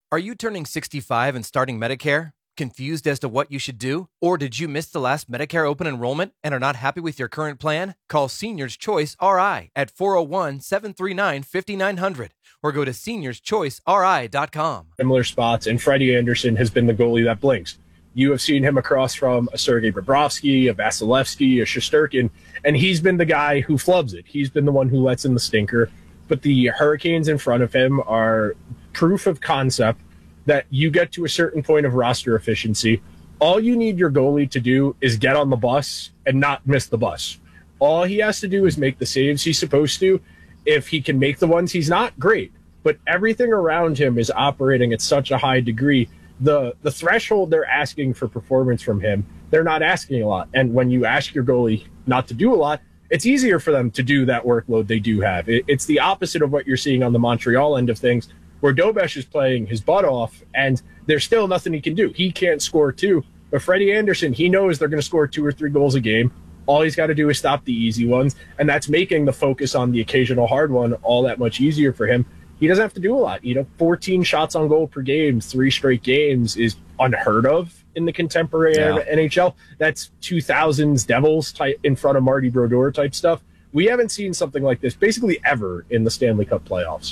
Are you turning 65 and starting Medicare? Confused as to what you should do? Or did you miss the last Medicare open enrollment and are not happy with your current plan? Call Seniors Choice RI at 401-739-5900 or go to seniorschoiceri.com. Similar spots, and Freddie Andersen has been the goalie that blinks. You have seen him across from a Sergei Bobrovsky, a Vasilevsky, a Shesterkin, and he's been the guy who flubs it. He's been the one who lets in the stinker. But the Hurricanes in front of him are proof of concept that you get to a certain point of roster efficiency. All you need your goalie to do is get on the bus and not miss the bus. All he has to do is make the saves he's supposed to. If he can make the ones he's not, great. But everything around him is operating at such a high degree. The threshold they're asking for performance from him, they're not asking a lot. And when you ask your goalie not to do a lot, it's easier for them to do that workload they do have. It's the opposite of what you're seeing on the Montreal end of things, where Dobesh is playing his butt off, and there's still nothing he can do. He can't score too. But Freddie Andersen, he knows they're going to score 2 or 3 goals a game. All he's got to do is stop the easy ones, and that's making the focus on the occasional hard one all that much easier for him. He doesn't have to do a lot. 14 shots on goal per game, 3 straight games is unheard of in the contemporary NHL. That's 2000s Devils type in front of Marty Brodeur type stuff. We haven't seen something like this basically ever in the Stanley Cup playoffs.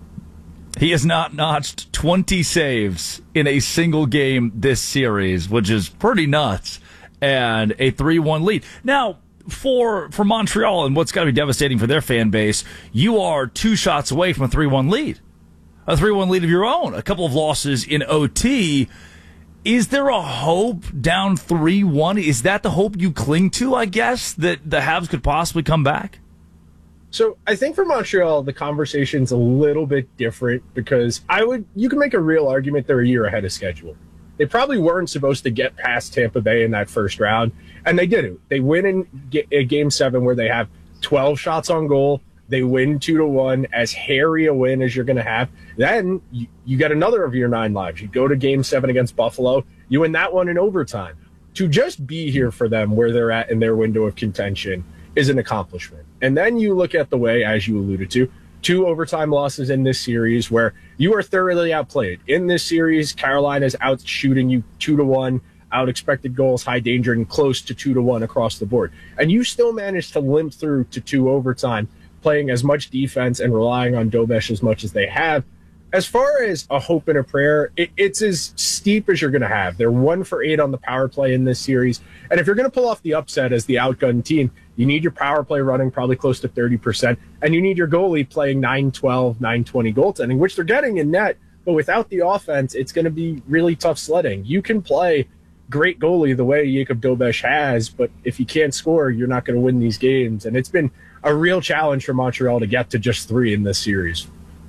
He has not notched 20 saves in a single game this series, which is pretty nuts, and a 3-1 lead. Now, for Montreal and what's got to be devastating for their fan base, you are 2 shots away from a 3-1 lead. A 3-1 lead of your own. A couple of losses in OT. Is there a hope down 3-1? Is that the hope you cling to, I guess, that the Habs could possibly come back? So I think for Montreal, the conversation's a little bit different because you can make a real argument they're a year ahead of schedule. They probably weren't supposed to get past Tampa Bay in that first round, and they didn't. They win in Game 7 where they have 12 shots on goal. They win 2-1, as hairy a win as you're going to have. Then you get another of your 9 lives. You go to Game 7 against Buffalo. You win that one in overtime. To just be here for them where they're at in their window of contention is an accomplishment. And then you look at the way, as you alluded to, 2 overtime losses in this series where you are thoroughly outplayed. In this series, Carolina's out shooting you 2-1, out expected goals, high danger, and close to 2-1 across the board. And you still managed to limp through to 2 overtime, playing as much defense and relying on Dobesh as much as they have. As far as a hope and a prayer, it's as steep as you're going to have. They're 1 for 8 on the power play in this series. And if you're going to pull off the upset as the outgunned team, you need your power play running probably close to 30%, and you need your goalie playing 9-12, 9-20 goaltending, which they're getting in net. But without the offense, it's going to be really tough sledding. You can play great goalie the way Jakub Dobesh has, but if you can't score, you're not going to win these games. And it's been a real challenge for Montreal to get to just 3 in this series.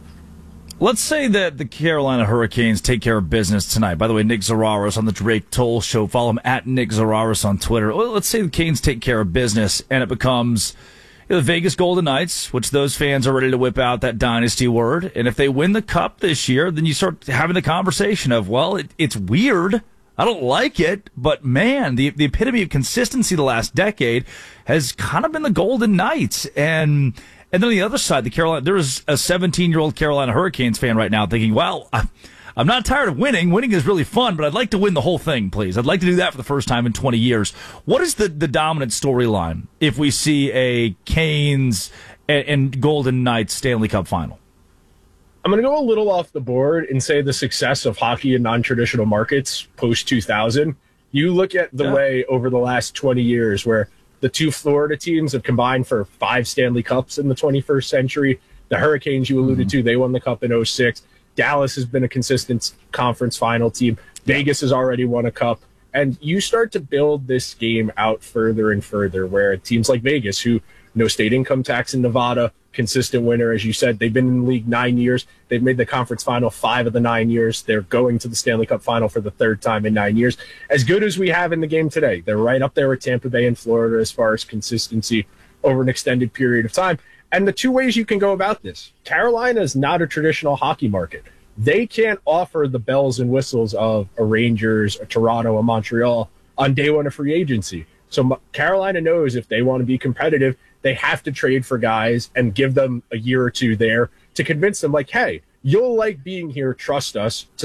Let's say that the Carolina Hurricanes take care of business tonight. By the way, Nick Zararis on the Drake Toll Show. Follow him at Nick Zararis on Twitter. Well, let's say the Canes take care of business, and it becomes the Vegas Golden Knights, which those fans are ready to whip out that dynasty word. And if they win the Cup this year, then you start having the conversation of, well, it's weird. I don't like it, but man, the epitome of consistency the last decade has kind of been the Golden Knights. And then on the other side, there's a 17-year-old Carolina Hurricanes fan right now thinking, well, I'm not tired of winning. Winning is really fun, but I'd like to win the whole thing, please. I'd like to do that for the first time in 20 years. What is the dominant storyline if we see a Canes and Golden Knights Stanley Cup final? I'm going to go a little off the board and say the success of hockey in non-traditional markets post-2000. You look at the way over the last 20 years where the 2 Florida teams have combined for 5 Stanley Cups in the 21st century. The Hurricanes you alluded to, they won the Cup in 2006. Dallas has been a consistent conference final team. Vegas has already won a Cup. And you start to build this game out further and further where teams like Vegas, who no state income tax in Nevada, consistent winner, as you said, they've been in the league 9 years. They've made the conference final 5 of the 9 years. They're going to the Stanley Cup final for the 3rd time in 9 years. As good as we have in the game today, they're right up there with Tampa Bay and Florida as far as consistency over an extended period of time. And the 2 ways you can go about this. Carolina is not a traditional hockey market. They can't offer the bells and whistles of a Rangers, a Toronto, a Montreal on day 1 of free agency. So Carolina knows if they want to be competitive, they have to trade for guys and give them a year or 2 there to convince them, like, hey, you'll like being here, trust us, to